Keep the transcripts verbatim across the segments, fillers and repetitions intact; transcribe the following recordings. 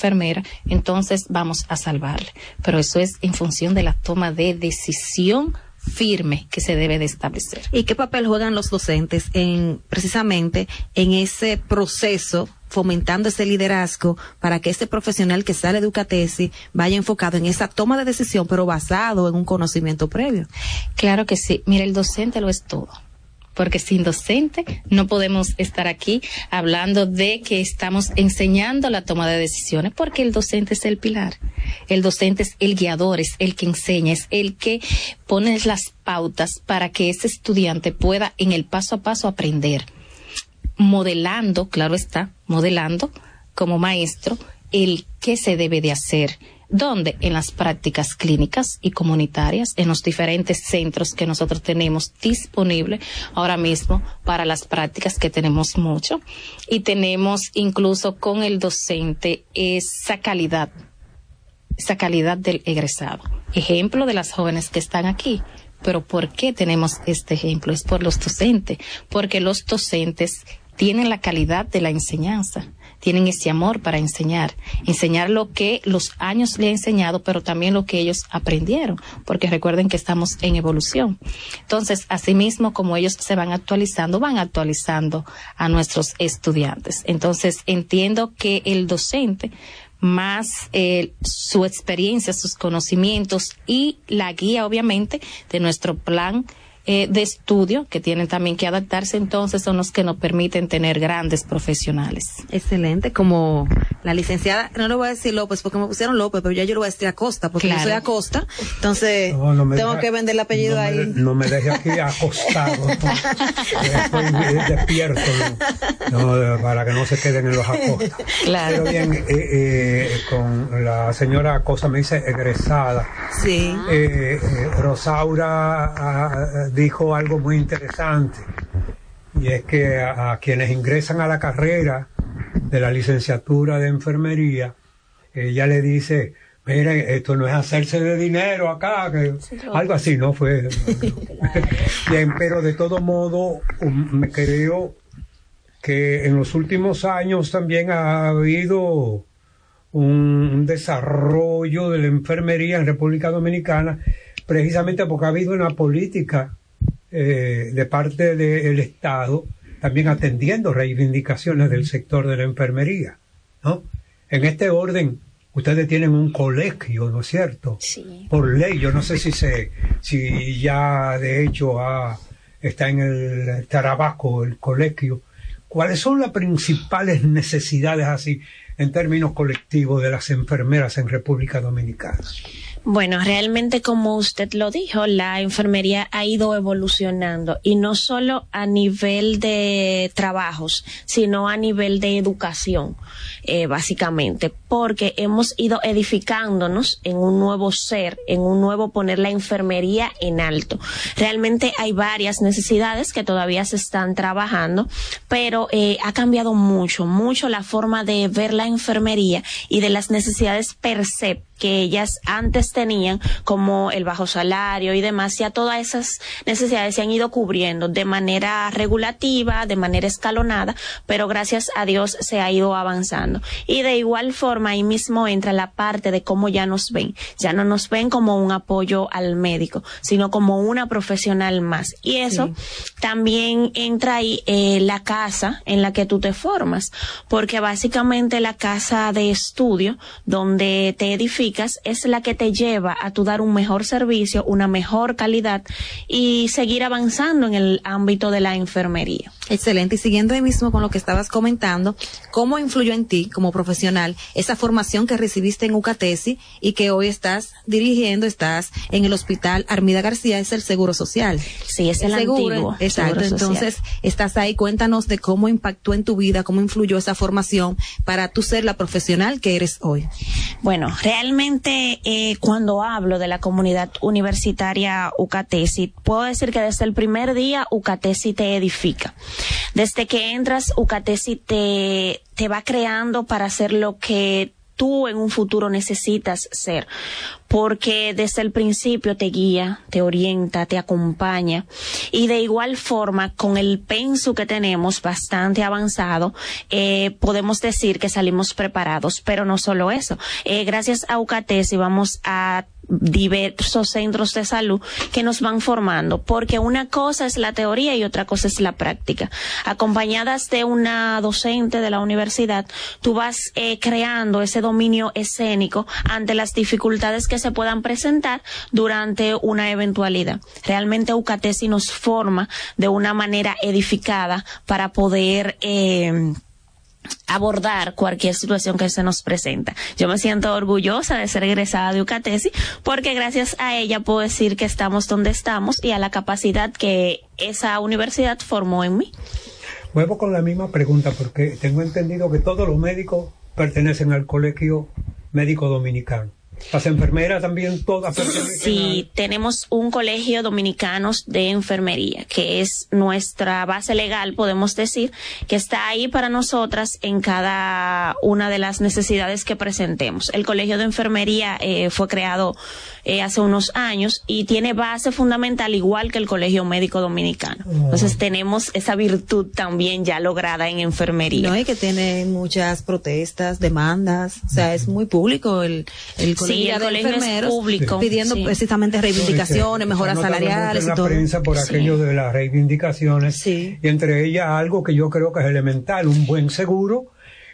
enfermera, entonces vamos a salvarle. Pero eso es en función de la toma de decisión firme que se debe de establecer. ¿Y qué papel juegan los docentes en precisamente en ese proceso, fomentando ese liderazgo para que este profesional que sale de UCATESI vaya enfocado en esa toma de decisión, pero basado en un conocimiento previo? Claro que sí. Mira, el docente lo es todo. Porque sin docente no podemos estar aquí hablando de que estamos enseñando la toma de decisiones, porque el docente es el pilar. El docente es el guiador, es el que enseña, es el que pone las pautas para que ese estudiante pueda en el paso a paso aprender, modelando, claro está, modelando como maestro el qué se debe de hacer. ¿Dónde? En las prácticas clínicas y comunitarias, en los diferentes centros que nosotros tenemos disponibles ahora mismo para las prácticas, que tenemos mucho, y tenemos incluso con el docente esa calidad, esa calidad del egresado. Ejemplo de las jóvenes que están aquí. Pero ¿por qué tenemos este ejemplo? Es por los docentes, porque los docentes tienen la calidad de la enseñanza, tienen ese amor para enseñar, enseñar lo que los años le han enseñado, pero también lo que ellos aprendieron, porque recuerden que estamos en evolución. Entonces, asimismo, como ellos se van actualizando, van actualizando a nuestros estudiantes. Entonces, entiendo que el docente, más eh, su experiencia, sus conocimientos y la guía, obviamente, de nuestro plan Eh, de estudio, que tienen también que adaptarse, entonces son los que nos permiten tener grandes profesionales. Excelente, como la licenciada, no le voy a decir López porque me pusieron López, pero ya yo le voy a decir Acosta, porque claro, yo soy Acosta, entonces no, no tengo deja, que vender el apellido no ahí. Me, no me deje aquí acostado, ¿no? Estoy despierto, ¿no? No, para que no se queden en los acostas. Claro. Pero bien, eh, eh, con la señora Acosta me dice egresada. Sí. Eh, eh, Rosaura a, a, dijo algo muy interesante, y es que a, a quienes ingresan a la carrera de la licenciatura de enfermería, ella le dice, miren, esto no es hacerse de dinero acá, que sí, algo así, ¿no? Fue. Bien, pero de todo modo, um, me creo que en los últimos años también ha habido un, un desarrollo de la enfermería en República Dominicana, precisamente porque ha habido una política eh, de parte del Estado también atendiendo reivindicaciones del sector de la enfermería, ¿no? En este orden, ustedes tienen un colegio, ¿no es cierto? Sí. Por ley, yo no sé si se, si ya de hecho ha, está en el trabajo el colegio. ¿Cuáles son las principales necesidades así en términos colectivos de las enfermeras en República Dominicana? Bueno, realmente como usted lo dijo, la enfermería ha ido evolucionando, y no solo a nivel de trabajos, sino a nivel de educación, eh, básicamente, porque hemos ido edificándonos en un nuevo ser, en un nuevo poner la enfermería en alto. Realmente hay varias necesidades que todavía se están trabajando, pero eh, ha cambiado mucho, mucho la forma de ver la enfermería y de las necesidades per se que ellas antes tenían, como el bajo salario y demás. Ya todas esas necesidades se han ido cubriendo de manera regulativa, de manera escalonada, pero gracias a Dios se ha ido avanzando. Y de igual forma, ahí mismo entra la parte de cómo ya nos ven. Ya no nos ven como un apoyo al médico, sino como una profesional más. Y eso sí. También entra ahí eh, la casa en la que tú te formas, porque básicamente la casa de estudio donde te edificas es la que te lleva a tu dar un mejor servicio, una mejor calidad y seguir avanzando en el ámbito de la enfermería. Excelente. Y siguiendo ahí mismo con lo que estabas comentando, ¿cómo influyó en ti como profesional esa formación que recibiste en UCATESI y que hoy estás dirigiendo, estás en el Hospital Armida García, es el Seguro Social? Sí, es el, el seguro, antiguo. Exacto. Seguro Entonces, social. Estás ahí, cuéntanos de cómo impactó en tu vida, cómo influyó esa formación para tú ser la profesional que eres hoy. Bueno, realmente eh, cuando hablo de la comunidad universitaria UCATESI, puedo decir que desde el primer día UCATESI te edifica. Desde que entras, UCATESI te, te va creando para hacer lo que tú en un futuro necesitas ser, porque desde el principio te guía, te orienta, te acompaña, y de igual forma con el penso que tenemos bastante avanzado, eh, podemos decir que salimos preparados, pero no solo eso, eh, gracias a UCATESI vamos a diversos centros de salud que nos van formando, porque una cosa es la teoría y otra cosa es la práctica. Acompañadas de una docente de la universidad, tú vas eh, creando ese dominio escénico ante las dificultades que se puedan presentar durante una eventualidad. Realmente UCATESI nos forma de una manera edificada para poder eh, abordar cualquier situación que se nos presenta. Yo me siento orgullosa de ser egresada de UCATESI porque gracias a ella puedo decir que estamos donde estamos y a la capacidad que esa universidad formó en mí. Vuelvo con la misma pregunta porque tengo entendido que todos los médicos pertenecen al Colegio Médico Dominicano. Las enfermeras también todas pertenecen. Sí, al... tenemos un colegio dominicanos de enfermería, que es nuestra base legal, podemos decir, que está ahí para nosotras en cada una de las necesidades que presentemos. El colegio de enfermería eh, fue creado eh, hace unos años y tiene base fundamental igual que el colegio médico dominicano. Oh. Entonces tenemos esa virtud también ya lograda en enfermería. No, y que tiene muchas protestas, demandas, o sea, es muy público el, el colegio. Sí, el de colegio enfermeros, es público, pidiendo sí. precisamente reivindicaciones, no, mejoras salariales en la y todo. Prensa por sí. aquello de las reivindicaciones, sí. Y entre ellas algo que yo creo que es elemental, un buen seguro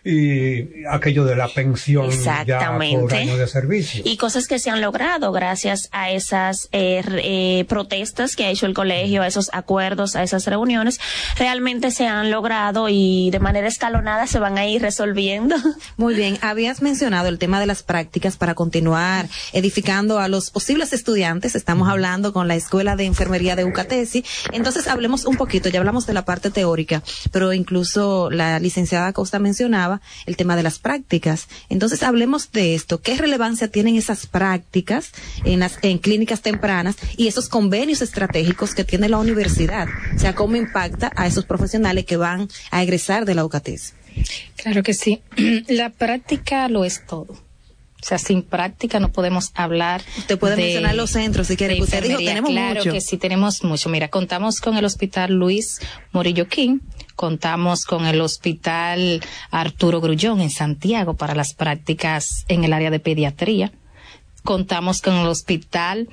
y aquello de la pensión ya por año de servicio. Y cosas que se han logrado gracias a esas eh, eh, protestas que ha hecho el colegio, a esos acuerdos, a esas reuniones, realmente se han logrado y de manera escalonada se van a ir resolviendo. Muy bien, habías mencionado el tema de las prácticas para continuar edificando a los posibles estudiantes. Estamos hablando con la Escuela de Enfermería de UCATESI. Entonces hablemos un poquito, ya hablamos de la parte teórica, pero incluso la licenciada Costa mencionaba el tema de las prácticas. Entonces hablemos de esto. ¿Qué relevancia tienen esas prácticas en las en clínicas tempranas y esos convenios estratégicos que tiene la universidad? O sea, ¿cómo impacta a esos profesionales que van a egresar de la UCATESI? Claro que sí. La práctica lo es todo. O sea, sin práctica no podemos hablar. Usted puede de, mencionar los centros si quiere. Que usted dijo, tenemos claro mucho. que sí, tenemos mucho. Mira, contamos con el Hospital Luis Morillo King, contamos con el Hospital Arturo Grullón en Santiago para las prácticas en el área de pediatría. Contamos con el Hospital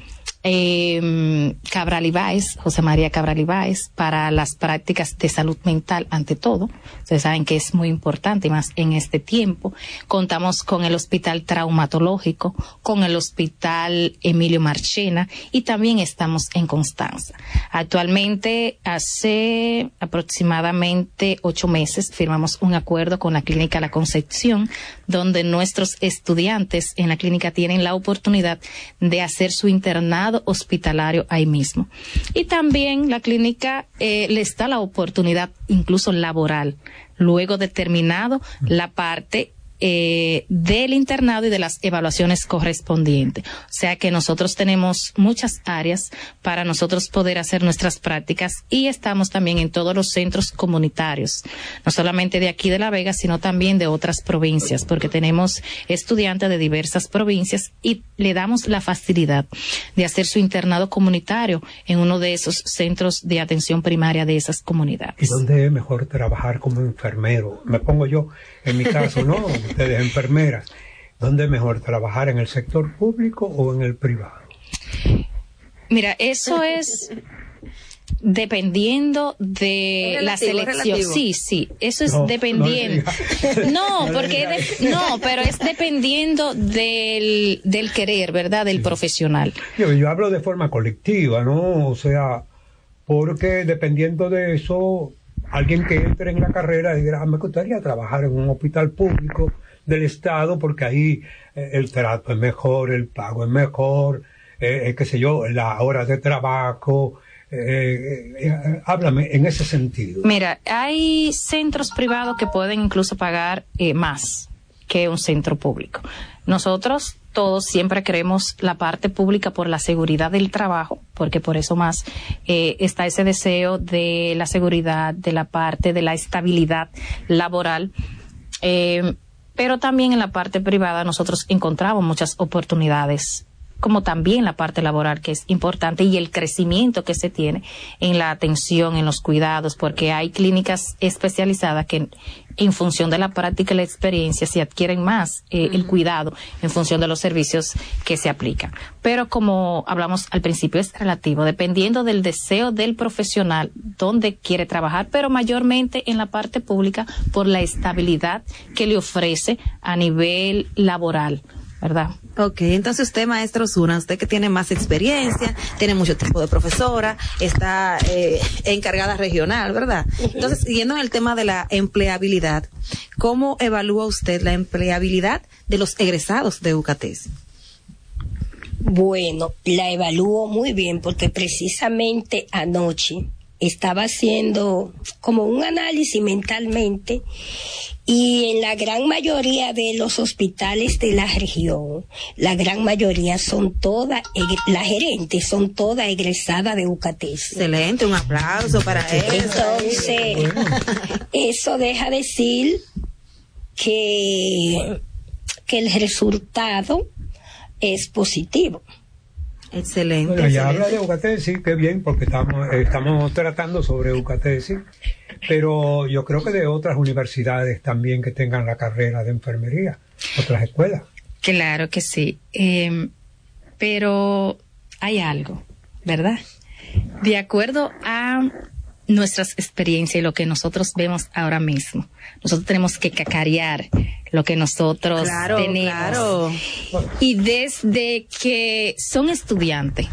eh, Cabral Ibáez, José María Cabral Ibáez, para las prácticas de salud mental ante todo. Ustedes saben que es muy importante, y más en este tiempo. Contamos con el Hospital Traumatológico, con el Hospital Emilio Marchena y también estamos en Constanza. Actualmente, hace aproximadamente ocho meses, firmamos un acuerdo con la Clínica La Concepción, donde nuestros estudiantes en la clínica tienen la oportunidad de hacer su internado hospitalario ahí mismo. Y también la clínica eh, les da la oportunidad incluso laboral, luego de terminado la parte eh, del internado y de las evaluaciones correspondientes. O sea que nosotros tenemos muchas áreas para nosotros poder hacer nuestras prácticas y estamos también en todos los centros comunitarios, no solamente de aquí de La Vega, sino también de otras provincias, porque tenemos estudiantes de diversas provincias y le damos la facilidad de hacer su internado comunitario en uno de esos centros de atención primaria de esas comunidades. ¿Y dónde es mejor trabajar como enfermero? Me pongo yo en mi caso, ¿no? Ustedes enfermeras. ¿Dónde es mejor trabajar, en el sector público o en el privado? Mira, eso es dependiendo de relativo, la selección. Sí, sí, eso es no, dependiendo. No, no, porque es de, no, pero es dependiendo del, del querer, ¿verdad? Del sí. profesional. Yo, yo hablo de forma colectiva, ¿no? O sea, porque dependiendo de eso, alguien que entre en la carrera dirá, ah, me gustaría trabajar en un hospital público del Estado porque ahí eh, el trato es mejor, el pago es mejor, eh, eh, qué sé yo, la hora de trabajo. Eh, eh, eh, háblame en ese sentido. Mira, hay centros privados que pueden incluso pagar eh, más que un centro público. Nosotros todos siempre queremos la parte pública por la seguridad del trabajo, porque por eso más eh, está ese deseo de la seguridad, de la parte de la estabilidad laboral. Eh, Pero también en la parte privada nosotros encontramos muchas oportunidades, como también la parte laboral, que es importante, y el crecimiento que se tiene en la atención, en los cuidados, porque hay clínicas especializadas que en función de la práctica y la experiencia se adquieren más eh, uh-huh. el cuidado en función de los servicios que se aplican. Pero como hablamos al principio, es relativo, dependiendo del deseo del profesional, donde quiere trabajar, pero mayormente en la parte pública por la estabilidad que le ofrece a nivel laboral, ¿verdad? Ok, entonces usted, maestra Osuna, usted que tiene más experiencia, tiene mucho tiempo de profesora, está eh, encargada regional, ¿verdad? Entonces, siguiendo en el tema de la empleabilidad, ¿cómo evalúa usted la empleabilidad de los egresados de UCATESI? Bueno, la evalúo muy bien porque precisamente anoche estaba haciendo como un análisis mentalmente, y en la gran mayoría de los hospitales de la región, la gran mayoría son todas, las gerentes son todas egresadas de UCATESI. Excelente, un aplauso para eso. Entonces, eso deja decir que, que el resultado es positivo. Bueno, Excelente. ya excelente. habla de UCATESI, qué bien, porque estamos, estamos tratando sobre UCATESI, pero yo creo que de otras universidades también que tengan la carrera de enfermería, otras escuelas. Claro que sí, eh, pero hay algo, ¿verdad? De acuerdo a nuestras experiencias y lo que nosotros vemos ahora mismo, nosotros tenemos que cacarear lo que nosotros claro, tenemos. Claro. Y desde que son estudiantes,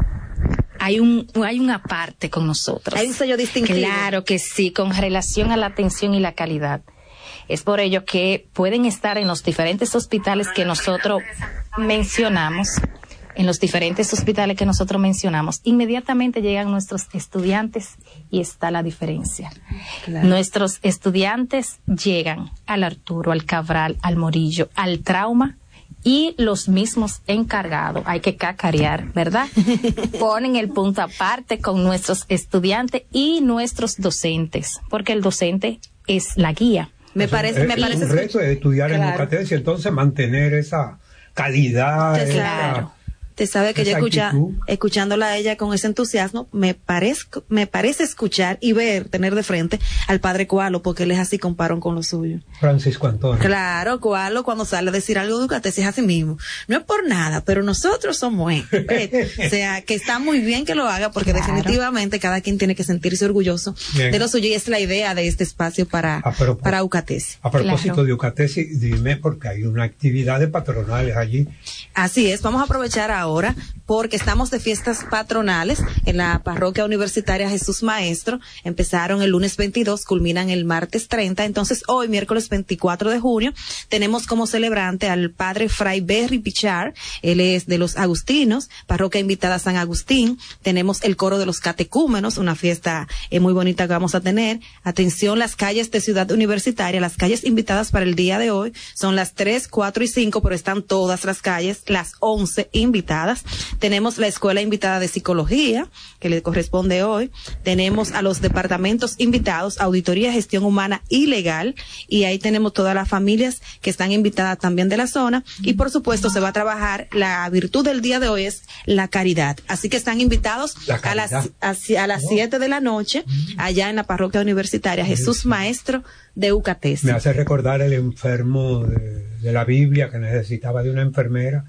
hay un hay una parte con nosotros. Hay un sello distintivo. Claro que sí, con relación a la atención y la calidad. Es por ello que pueden estar en los diferentes hospitales que nosotros mencionamos, en los diferentes hospitales que nosotros mencionamos, inmediatamente llegan nuestros estudiantes y está la diferencia. Claro. Nuestros estudiantes llegan al Arturo, al Cabral, al Morillo, al Trauma, y los mismos encargados, hay que cacarear, ¿verdad? Ponen el punto aparte con nuestros estudiantes y nuestros docentes, porque el docente es la guía. Me parece, es me parece un reto de estudiar claro. en UCATESI, entonces mantener esa calidad. Claro. Esa, Te sabe que yo escucha, escuchándola a ella con ese entusiasmo, me parezco, me parece escuchar y ver, tener de frente al padre Cualo, porque él es así, comparo con lo suyo. Francisco Antonio. Claro, Cualo cuando sale a decir algo de UCATESI es así mismo. No es por nada, pero nosotros somos él. O sea, que está muy bien que lo haga, porque claro. definitivamente cada quien tiene que sentirse orgulloso bien. de lo suyo, y es la idea de este espacio para, a propós- para UCATESI. A propósito claro. de UCATESI, dime, porque hay una actividad de patronales allí. Así es, vamos a aprovechar ahora ahora porque estamos de fiestas patronales en la parroquia universitaria Jesús Maestro. Empezaron el lunes veintidós, culminan el martes treinta. Entonces hoy, miércoles veinticuatro de junio, tenemos como celebrante al padre Fray Berry Pichar. Él es de los agustinos, parroquia invitada San Agustín. Tenemos el coro de los catecúmenos, una fiesta eh, muy bonita que vamos a tener. Atención, las calles de Ciudad Universitaria, las calles invitadas para el día de hoy son las tres, cuatro y cinco, pero están todas las calles, las once invitadas. Tenemos la escuela invitada de psicología, que le corresponde hoy. Tenemos a los departamentos invitados, auditoría, gestión humana y legal, y ahí tenemos todas las familias que están invitadas también de la zona. Y por supuesto se va a trabajar, la virtud del día de hoy es la caridad. Así que están invitados a las, a, a las siete de la noche, allá en la parroquia universitaria Jesús Maestro de UCATESI. Me hace recordar el enfermo de, de la Biblia que necesitaba de una enfermera.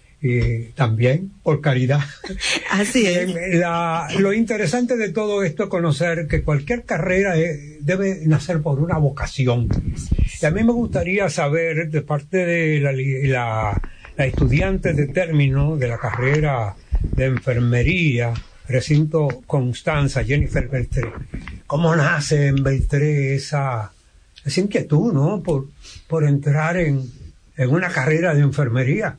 Y también por caridad. Así es. La, lo interesante de todo esto es conocer que cualquier carrera es, debe nacer por una vocación. Y a mí me gustaría saber de parte de la, la, la estudiante de término de la carrera de enfermería, recinto Constanza, Jennifer Beltré, ¿cómo nace en Beltré esa, esa inquietud, ¿no? Por, por entrar en, en una carrera de enfermería.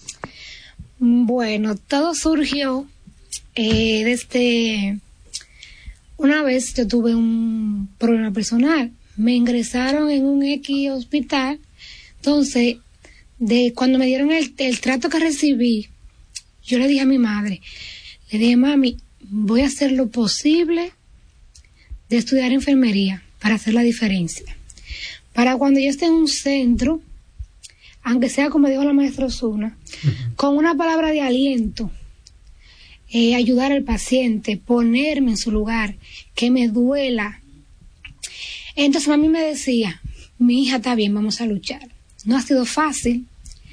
Bueno, todo surgió eh, desde una vez yo tuve un problema personal. Me ingresaron en un X hospital. Entonces, de cuando me dieron el, el trato que recibí, yo le dije a mi madre, le dije, mami, voy a hacer lo posible de estudiar enfermería para hacer la diferencia. Para cuando yo esté en un centro aunque sea como dijo la maestra Osuna, uh-huh. con una palabra de aliento, eh, ayudar al paciente, ponerme en su lugar, que me duela. Entonces a mí me decía, mi hija está bien, vamos a luchar. No ha sido fácil,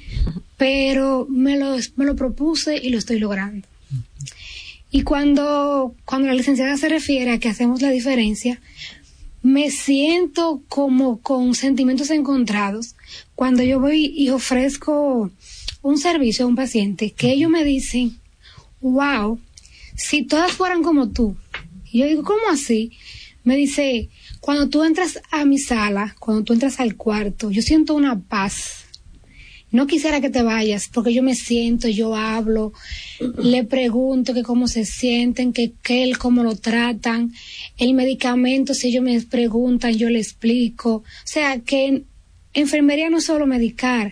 pero me lo, me lo propuse y lo estoy logrando. Y cuando, cuando la licenciada se refiere a que hacemos la diferencia, me siento como con sentimientos encontrados cuando yo voy y ofrezco un servicio a un paciente, que ellos me dicen, wow, si todas fueran como tú. Y yo digo, ¿cómo así? Me dice, cuando tú entras a mi sala, cuando tú entras al cuarto, yo siento una paz. No quisiera que te vayas, porque yo me siento, yo hablo, le pregunto que cómo se sienten, que, que él cómo lo tratan, el medicamento, si ellos me preguntan, yo le explico. O sea, que en enfermería no es solo medicar.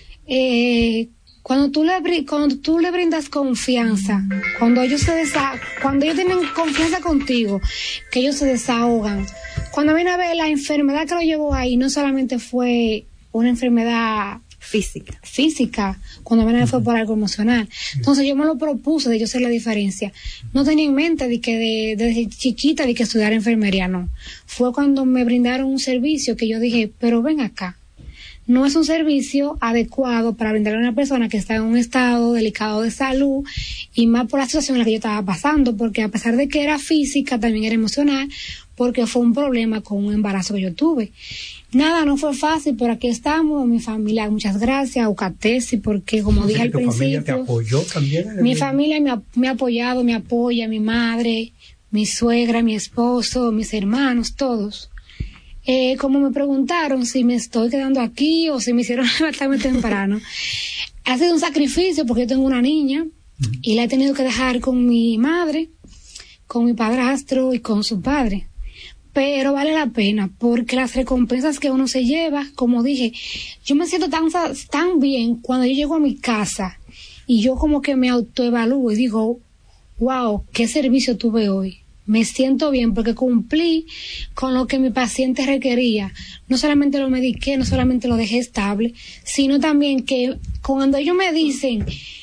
Eh, cuando tú le cuando tú le brindas confianza, cuando ellos se desa, cuando ellos tienen confianza contigo, que ellos se desahogan. Cuando viene a ver, la enfermedad que lo llevó ahí no solamente fue una enfermedad física, física, cuando me fue por algo emocional. Entonces yo me lo propuse de yo hacer la diferencia. No tenía en mente de que de, desde chiquita de que estudiar enfermería, no. Fue cuando me brindaron un servicio que yo dije, pero ven acá, no es un servicio adecuado para brindarle a una persona que está en un estado delicado de salud, y más por la situación en la que yo estaba pasando, porque a pesar de que era física, también era emocional, porque fue un problema con un embarazo que yo tuve. Nada, no fue fácil, pero aquí estamos, mi familia, muchas gracias, a Ucatesi, porque como dije al principio, familia te apoyó también. Mi familia me ha, me ha apoyado, me apoya, mi madre, mi suegra, mi esposo, mis hermanos, todos. Eh, como me preguntaron si me estoy quedando aquí o si me hicieron levantarme temprano, ha sido un sacrificio porque yo tengo una niña uh-huh. y la he tenido que dejar con mi madre, con mi padrastro y con su padre. Pero vale la pena, porque las recompensas que uno se lleva, como dije, yo me siento tan, tan bien cuando yo llego a mi casa y yo como que me autoevalúo y digo, wow, qué servicio tuve hoy. Me siento bien porque cumplí con lo que mi paciente requería. No solamente lo mediqué, no solamente lo dejé estable, sino también que cuando ellos me dicen,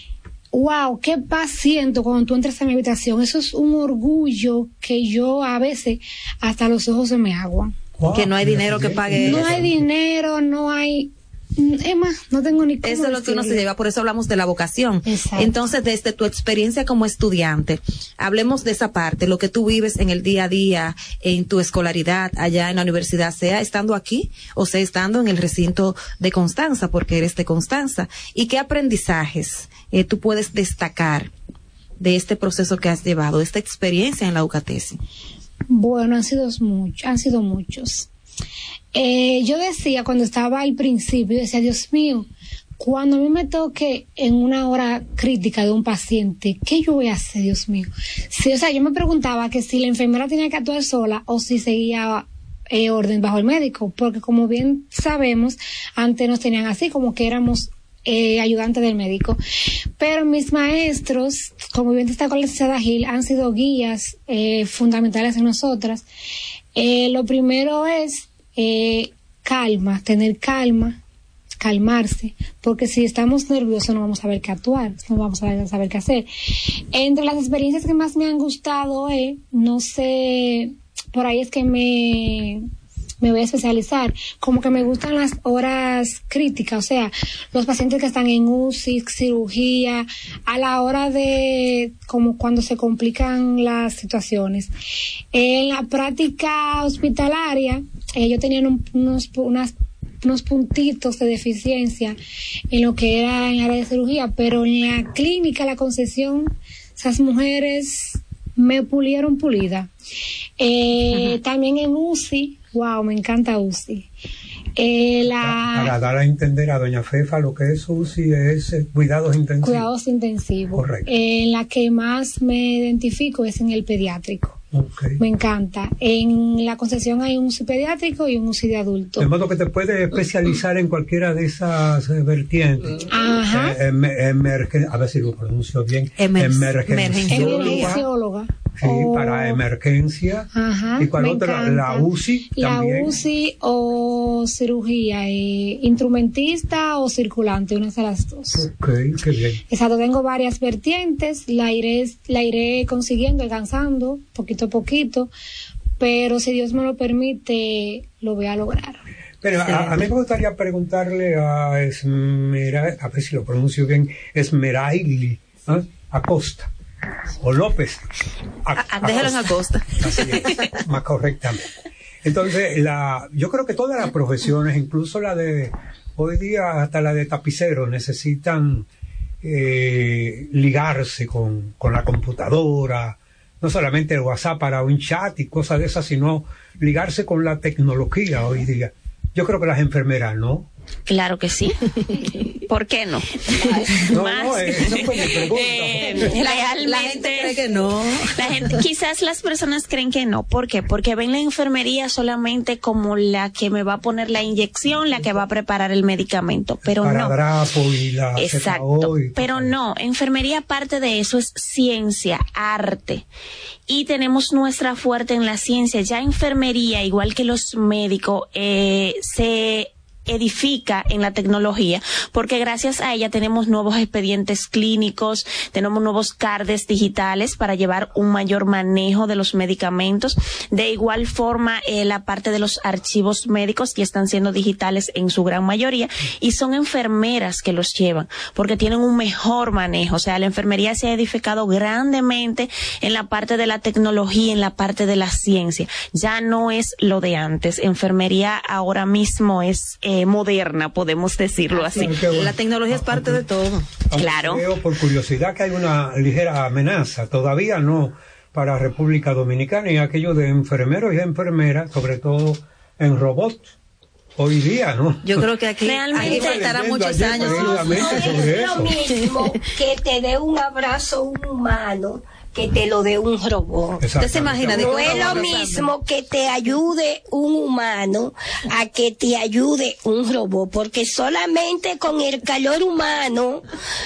wow, qué paz siento cuando tú entras a mi habitación, eso es un orgullo que yo a veces hasta los ojos se me aguan. Wow, que no hay dinero que pague no eso. hay dinero, no hay... Es más, no tengo ni cómo eso es lo que uno se lleva, por eso hablamos de la vocación. Exacto. Entonces, desde tu experiencia como estudiante, hablemos de esa parte, lo que tú vives en el día a día, en tu escolaridad allá en la universidad, sea estando aquí o sea estando en el recinto de Constanza, porque eres de Constanza, y qué aprendizajes eh, tú puedes destacar de este proceso que has llevado, de esta experiencia en la Ucatesi. Bueno, han sido muchos, han sido muchos. Eh, yo decía cuando estaba al principio, decía, Dios mío, cuando a mí me toque en una hora crítica de un paciente, ¿qué yo voy a hacer, Dios mío? Sí, o sea, yo me preguntaba que si la enfermera tenía que actuar sola o si seguía eh, orden bajo el médico, porque como bien sabemos, antes nos tenían así, como que éramos eh, ayudantes del médico. Pero mis maestros, como bien destacó la licenciada Gil, han sido guías eh, fundamentales en nosotras. Eh, lo primero es Eh, calma, tener calma, calmarse, porque si estamos nerviosos no vamos a saber qué actuar, no vamos a saber qué hacer. Entre las experiencias que más me han gustado, eh, no sé, por ahí es que me, me voy a especializar, como que me gustan las horas críticas, o sea, los pacientes que están en U C I, cirugía, a la hora de, como cuando se complican las situaciones. En la práctica hospitalaria, Eh, yo tenía un, unos, unas, unos puntitos de deficiencia en lo que era en área de cirugía, pero en la clínica La Concesión, esas mujeres me pulieron pulida. Eh, también en U C I, wow, me encanta U C I. Eh, la... Para dar a entender a doña Fefa lo que es U C I es eh, cuidados intensivos. Cuidados intensivos. Correcto. Eh, en la que más me identifico es en el pediátrico. Okay. Me encanta. En la Concepción hay un U C I pediátrico y un U C I de adulto. De modo que te puedes especializar en cualquiera de esas eh, vertientes. Ajá. Eh, emer, emergen, a ver si lo pronuncio bien. Emer- Emergencióloga. Emergencióloga. Sí, o, para emergencia. Ajá, ¿Y cuál otra? La U C I La también. U C I o cirugía, eh, instrumentista o circulante, una de las dos. Ok, qué bien. Exacto, tengo varias vertientes, la iré, la iré consiguiendo, alcanzando, poquito a poquito, pero si Dios me lo permite, lo voy a lograr. Pero a, a mí me gustaría preguntarle a Esmera, a ver si lo pronuncio bien, Esmeraili, ¿eh? Acosta, o López. A, a, déjalo en Acosta. Así es, más correctamente. Entonces, la, yo creo que todas las profesiones, incluso la de, hoy día hasta la de tapicero, necesitan eh, ligarse con, con la computadora, no solamente el WhatsApp para un chat y cosas de esas, sino ligarse con la tecnología hoy día. Yo creo que las enfermeras, ¿no? Claro que sí. ¿Por qué no? No, Más, no, eso fue mi pregunta. eh, realmente, la gente cree que no. La gente, quizás las personas creen que no. ¿Por qué? Porque ven la enfermería solamente como la que me va a poner la inyección, la que va a preparar el medicamento, pero el no. paradrapo y la Exacto. Y pero no, enfermería parte de eso es ciencia, arte. Y tenemos nuestra fuerte en la ciencia. Ya enfermería, igual que los médicos, eh, se edifica en la tecnología, porque gracias a ella tenemos nuevos expedientes clínicos, tenemos nuevos cards digitales para llevar un mayor manejo de los medicamentos. De igual forma, eh, la parte de los archivos médicos ya están siendo digitales en su gran mayoría, y son enfermeras que los llevan, porque tienen un mejor manejo. O sea, la enfermería se ha edificado grandemente en la parte de la tecnología, en la parte de la ciencia. Ya no es lo de antes. Enfermería ahora mismo es eh, moderna, podemos decirlo así. Ah, bueno. La tecnología es parte de todo. Aunque Claro. Creo por curiosidad que hay una ligera amenaza, todavía no para República Dominicana, y aquello de enfermeros y enfermeras, sobre todo en robots, hoy día, ¿no? Yo creo que aquí, Realmente aquí faltará leyendo muchos ayer años. precisamente No sobre es lo eso. mismo que te dé un abrazo un humano que te lo dé un robot. Usted se imagina, No digo, es lo mismo que te ayude un humano a que te ayude un robot, porque solamente con el calor humano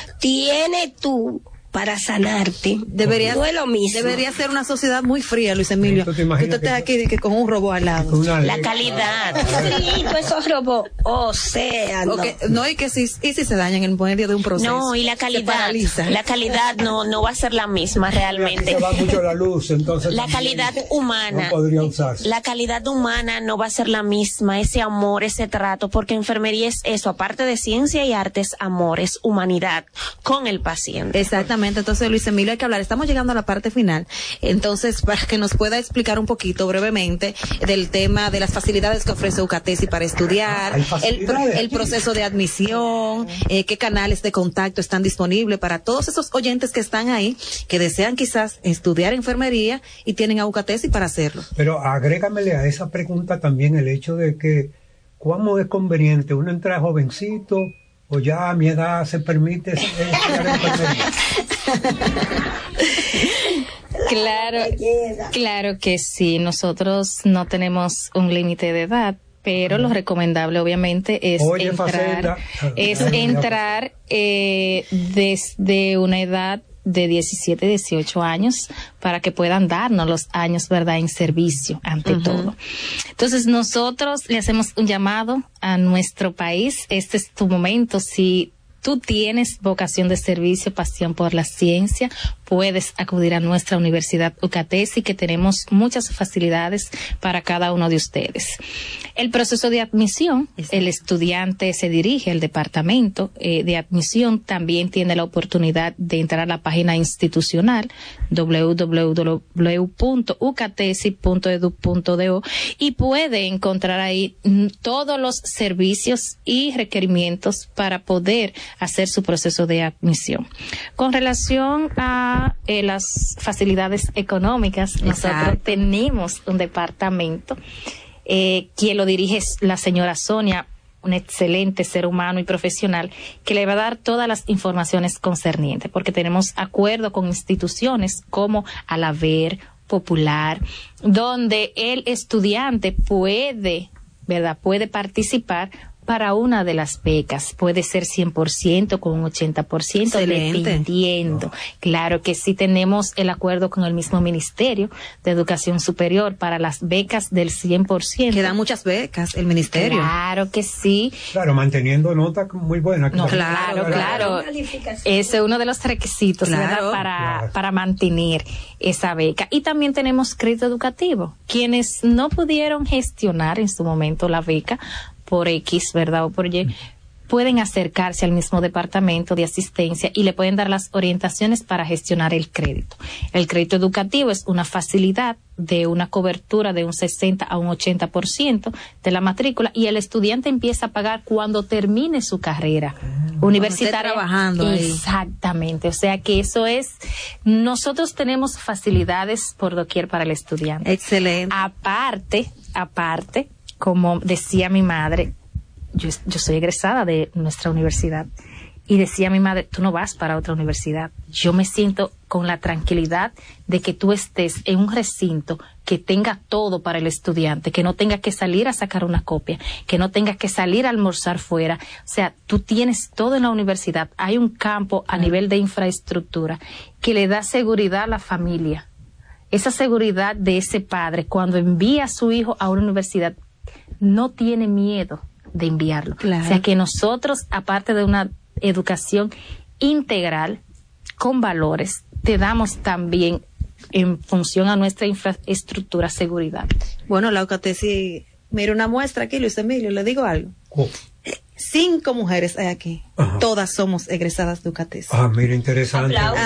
tienes tú para sanarte. Debería, no es lo mismo. Debería ser una sociedad muy fría, Luis Emilio. ¿Tú te Que imaginas usted esté que- aquí de que con un robot al lado. Una La ley- calidad. Sí, todos esos robots. O sea, no. O que- no, y que si, y si se dañan en medio de un proceso. No, y la se calidad, paraliza. la calidad no, no va a ser la misma Aquí realmente. se va mucho la luz, entonces La también calidad humana, no podría usarse. la calidad humana no va a ser la misma, ese amor, ese trato, porque enfermería es eso, aparte de ciencia y arte, es amor, es humanidad con el paciente. Exactamente, entonces Luis Emilio, hay que hablar, estamos llegando a la parte final, entonces para que nos pueda explicar un poquito brevemente del tema de las facilidades que ofrece UCATESI para estudiar, Ah, hay el, facilidades. el proceso de admisión, eh, qué canales de contacto están disponibles para todos esos oyentes que están ahí, que desean quizás estudiar enfermería y tienen a UCATESI para hacerlo. Pero agrégamele a esa pregunta también el hecho de que ¿cuándo es conveniente? ¿Uno entra jovencito o ya a mi edad se permite estudiar enfermería? Claro, claro que sí. Nosotros no tenemos un límite de edad, pero lo recomendable obviamente es Oye, entrar, Facenda. es Ah, ya, entrar eh, desde una edad de diecisiete, dieciocho años para que puedan darnos los años, ¿verdad?, en servicio ante uh-huh. todo. Entonces nosotros le hacemos un llamado a nuestro país. Este es tu momento. Si tú tienes vocación de servicio, pasión por la ciencia, puedes acudir a nuestra Universidad UCATESI, que tenemos muchas facilidades para cada uno de ustedes. El proceso de admisión, Exacto. el estudiante se dirige al departamento eh, de admisión, también tiene la oportunidad de entrar a la página institucional doble u doble u doble u punto ucatesi punto edu punto do y puede encontrar ahí todos los servicios y requerimientos para poder hacer su proceso de admisión. Con relación a eh, las facilidades económicas, Exacto. nosotros tenemos un departamento eh, quien lo dirige es la señora Sonia, un excelente ser humano y profesional, que le va a dar todas las informaciones concernientes, porque tenemos acuerdo con instituciones como Alaber, Popular, donde el estudiante puede, ¿verdad?, puede participar para una de las becas. Puede ser cien por ciento con un ochenta por ciento, Excelente. dependiendo. Claro que sí tenemos el acuerdo con el mismo Ministerio de Educación Superior para las becas del cien por ciento. Que dan muchas becas el ministerio. Claro que sí. Claro, manteniendo notas muy buenas. No, Claro, claro, claro. Ese es uno de los requisitos, Claro. ¿verdad? Para, Claro. para mantener esa beca. Y también tenemos crédito educativo. Quienes no pudieron gestionar en su momento la beca por X, ¿verdad? O por Y, pueden acercarse al mismo departamento de asistencia y le pueden dar las orientaciones para gestionar el crédito. El crédito educativo es una facilidad de una cobertura de un sesenta a un ochenta por ciento de la matrícula y el estudiante empieza a pagar cuando termine su carrera universitaria. esté trabajando ahí. Exactamente. O sea que eso es, nosotros tenemos facilidades por doquier para el estudiante. Excelente. Aparte, aparte, como decía mi madre, yo, yo soy egresada de nuestra universidad y decía mi madre, tú no vas para otra universidad. Yo me siento con la tranquilidad de que tú estés en un recinto que tenga todo para el estudiante, que no tenga que salir a sacar una copia, que no tenga que salir a almorzar fuera. O sea, tú tienes todo en la universidad. Hay un campo a nivel de infraestructura que le da seguridad a la familia. Esa seguridad de ese padre cuando envía a su hijo a una universidad no tiene miedo de enviarlo. Claro. O sea que nosotros, aparte de una educación integral con valores, te damos también en función a nuestra infraestructura seguridad. Bueno, la UCATESI, mira una muestra aquí, Luis Emilio, le digo algo. Oh. Cinco mujeres hay aquí. Ajá. Todas somos egresadas de UCATESI. Ah, mira, interesante. Aplausos.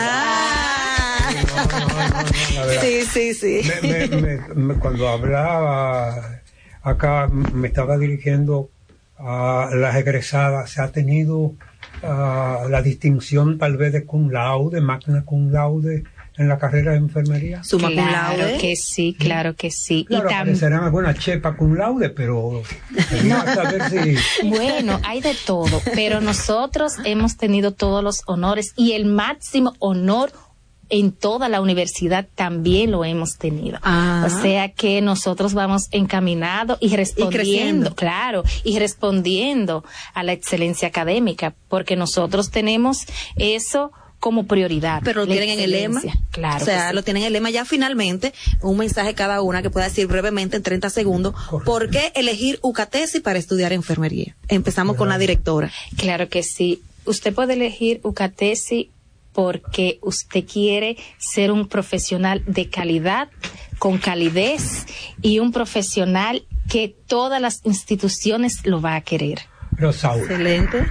Ah. No, no, no, no, la verdad. Sí, sí, sí. Me- me- me- me- cuando hablaba acá, me estaba dirigiendo a las egresadas. Se ha tenido ah, la distinción tal vez de cum laude, magna cum laude en la carrera de enfermería. Suma cum Claro laude. que sí, claro que sí. Claro, y tam- aparecerán algunas chepa cum laude, pero quería saber si... Bueno, hay de todo, pero nosotros hemos tenido todos los honores y el máximo honor en toda la universidad también lo hemos tenido. Ah. O sea que nosotros vamos encaminados y creciendo. respondiendo, claro, y respondiendo a la excelencia académica, porque nosotros tenemos eso como prioridad. Pero lo la tienen en el lema. excelencia. Claro. O sea, que sí. lo tienen en el lema ya finalmente, un mensaje cada una que pueda decir brevemente en treinta segundos. Correcto. ¿Por qué elegir UCATESI para estudiar enfermería? Empezamos con la directora. Claro que sí. Usted puede elegir UCATESI porque usted quiere ser un profesional de calidad, con calidez y un profesional que todas las instituciones lo va a querer. Rosaura. Excelente.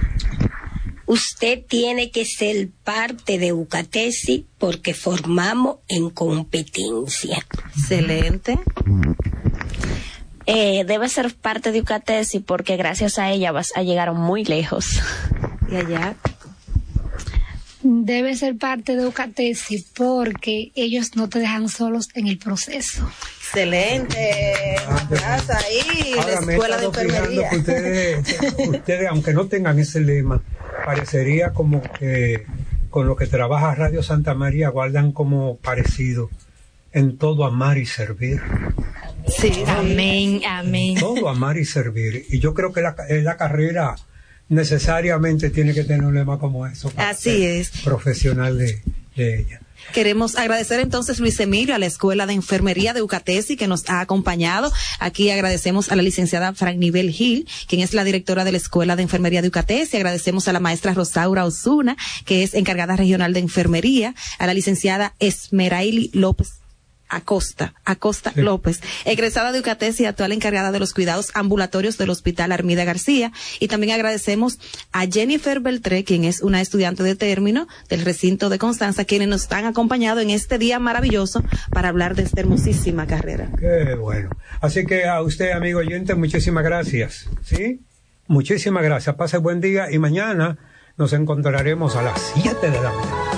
Usted tiene que ser parte de UCATESI porque formamos en competencia. Excelente. Eh, debe ser parte de UCATESI porque gracias a ella vas a llegar muy lejos. Y allá. Debe ser parte de UCATESI porque ellos no te dejan solos en el proceso. Excelente. Gracias ahí, Ahora la me he escuela de estado fijando enfermería. que ustedes, ustedes, aunque no tengan ese lema, parecería como que con lo que trabaja Radio Santa María guardan como parecido en todo amar y servir. Sí, sí. Amén, amén. Todo amar y servir. Y yo creo que la, la carrera necesariamente tiene que tener un lema como eso. para Así ser es. Profesional de, de ella. Queremos agradecer entonces, Luis Emilio, a la Escuela de Enfermería de UCATESI que nos ha acompañado. Aquí agradecemos a la licenciada Frannivel Gil, quien es la directora de la Escuela de Enfermería de UCATESI. Agradecemos a la maestra Rosaura Osuna, que es encargada regional de enfermería, a la licenciada Esmeraili López Acosta, Acosta Sí. López, egresada de UCATESI y actual encargada de los cuidados ambulatorios del Hospital Armida García. Y también agradecemos a Jennifer Beltré, quien es una estudiante de término del recinto de Constanza, quienes nos han acompañado en este día maravilloso para hablar de esta hermosísima carrera. Qué bueno. Así que a usted, amigo oyente, muchísimas gracias. ¿Sí? Muchísimas gracias. Pase buen día y mañana nos encontraremos a las siete de la mañana.